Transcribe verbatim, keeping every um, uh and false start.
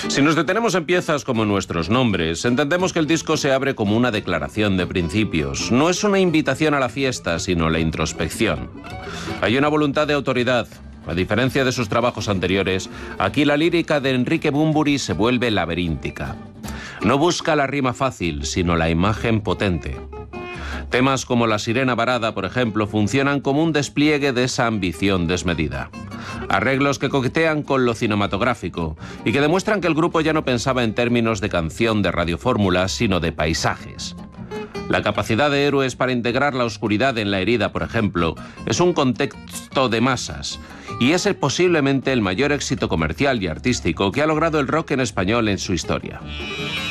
Si nos detenemos en piezas como nuestros nombres, entendemos que el disco se abre como una declaración de principios. No es una invitación a la fiesta, sino la introspección. Hay una voluntad de autoridad. A diferencia de sus trabajos anteriores, aquí la lírica de Enrique Bunbury se vuelve laberíntica. No busca la rima fácil, sino la imagen potente. Temas como La sirena varada, por ejemplo, funcionan como un despliegue de esa ambición desmedida. Arreglos que coquetean con lo cinematográfico y que demuestran que el grupo ya no pensaba en términos de canción de radiofórmula, sino de paisajes. La capacidad de Héroes para integrar la oscuridad en la herida, por ejemplo, es un contexto de masas y es posiblemente el mayor éxito comercial y artístico que ha logrado el rock en español en su historia.